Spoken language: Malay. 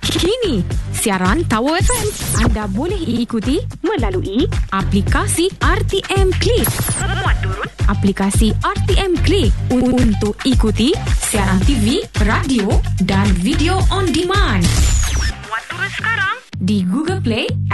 Kini, siaran Tower FM anda boleh ikuti melalui aplikasi RTM Click. Muat turun aplikasi RTM Click untuk ikuti siaran TV, radio dan video on demand. Muat turun sekarang di Google Play